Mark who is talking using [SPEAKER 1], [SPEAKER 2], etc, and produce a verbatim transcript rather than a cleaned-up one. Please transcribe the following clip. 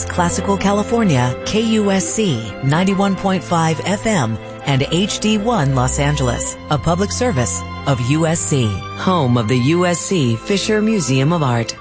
[SPEAKER 1] Classical California, K U S C ninety-one point five F M and H D one Los Angeles, a public service of U S C, home of the U S C Fisher Museum of Art.